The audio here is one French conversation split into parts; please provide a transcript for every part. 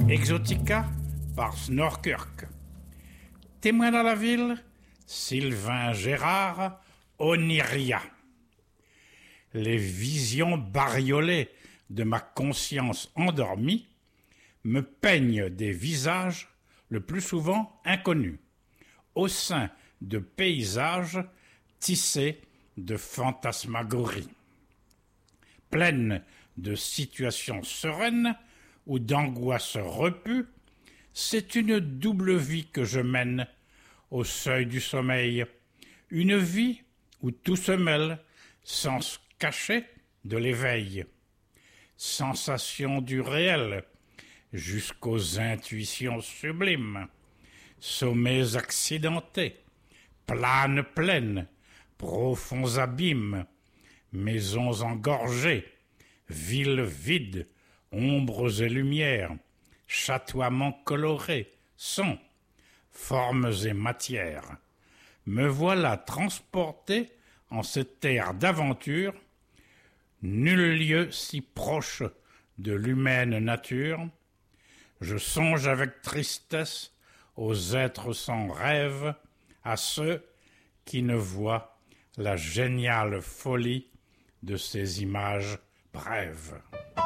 Exotica par Snorkirk. Témoin dans la ville, Sylvain Gérard, Oniria. Les visions bariolées de ma conscience endormie me peignent des visages le plus souvent inconnus, au sein de paysages tissés de fantasmagories. Pleines de situations sereines ou d'angoisses repues, c'est une double vie que je mène au seuil du sommeil, une vie où tout se mêle, sens caché de l'éveil, sensation du réel jusqu'aux intuitions sublimes, sommets accidentés, planes pleines, profonds abîmes, maisons engorgées, villes vides, ombres et lumières, chatoiements colorés, sons, formes et matières. Me voilà transporté en cette terre d'aventure, nul lieu si proche de l'humaine nature. Je songe avec tristesse aux êtres sans rêve, à ceux qui ne voient la géniale folie de ces images brèves.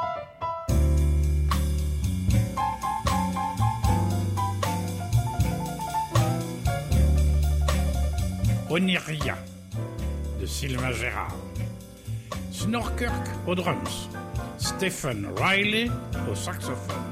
Oniria de Sylvain Gérard. Snorkirk aux drums, Stephen Riley au saxophone.